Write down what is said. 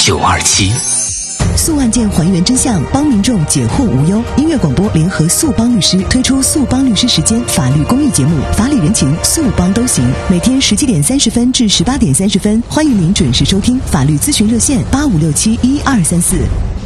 927。 诉案件还原真相，帮民众解惑无忧。音乐广播联合速帮律师推出速帮律师时间法律公益节目，法理人情速帮都行。每天17点30分至18点30分，欢迎您准时收听。法律咨询热线85671234。